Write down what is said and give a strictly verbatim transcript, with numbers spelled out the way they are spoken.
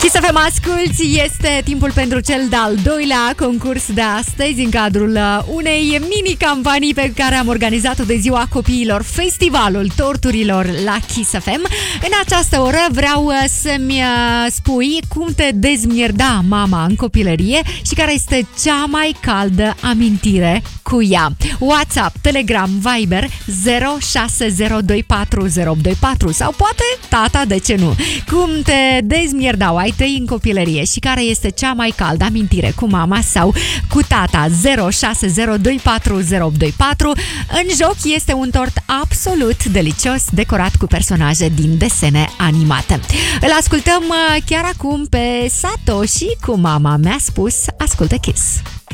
Și să vă asculți, este timpul pentru cel de-al doilea concurs de astăzi în cadrul unei mini-campanii pe care am organizat-o de ziua copiilor, Festivalul Torturilor la Kiss F M. În această oră vreau să-mi spui cum te dezmierda mama în copilărie și care este cea mai caldă amintire cu ea. WhatsApp, Telegram, Viber zero șase zero doi patru zero opt doi patru sau poate tata, de ce nu? Cum te dezmierdau ai tăi în copilărie și care este cea mai caldă amintire cu mama sau cu tata? Zero șase zero doi patru zero opt doi patru. În joc este un tort absolut delicios decorat cu personaje din desene animate. Îl ascultăm chiar acum pe Satoshi cu Mama mi-a spus. Ascultă Kiss.